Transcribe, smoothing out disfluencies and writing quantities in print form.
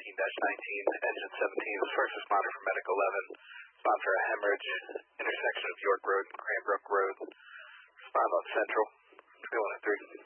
engine 17, first responder from Medic 11. Respond for a hemorrhage, intersection of York Road and Cranbrook Road. Respond on Central, 313.